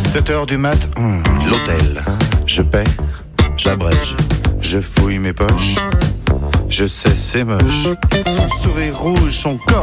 7h du mat, l'hôtel. Je paie, j'abrège, je fouille mes poches. Je sais, c'est moche. Son sourire rouge, son corps.